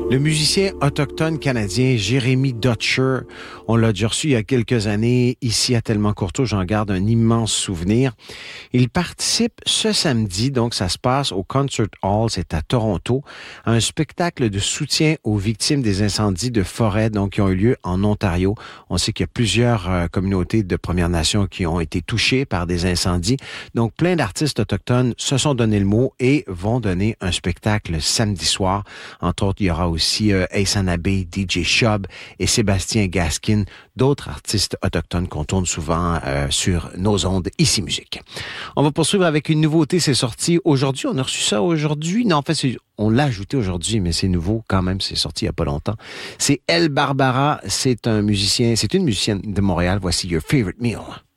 Le musicien autochtone canadien Jérémy Dutcher, on l'a déjà reçu il y a quelques années ici à Tellement Courteau, j'en garde un immense souvenir. Il participe ce samedi, donc ça se passe au Concert Hall, c'est à Toronto, à un spectacle de soutien aux victimes des incendies de forêt donc qui ont eu lieu en Ontario. On sait qu'il y a plusieurs communautés de Premières Nations qui ont été touchées par des incendies. Donc plein d'artistes autochtones se sont donné le mot et vont donner un spectacle samedi soir. Entre autres, il y aura aussi Ace Anabé, DJ Shub et Sébastien Gaskin, d'autres artistes autochtones qu'on tourne souvent sur nos ondes ici musique. On va poursuivre avec une nouveauté, c'est sorti aujourd'hui, on a reçu ça aujourd'hui, non en fait on l'a ajouté aujourd'hui, mais c'est nouveau quand même, c'est sorti il y a pas longtemps. C'est Elle Barbara, c'est une musicienne de Montréal, voici Your Favorite Meal.